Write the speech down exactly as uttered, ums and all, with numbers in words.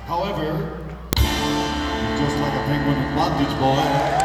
However, just like a penguin in bondage, boy.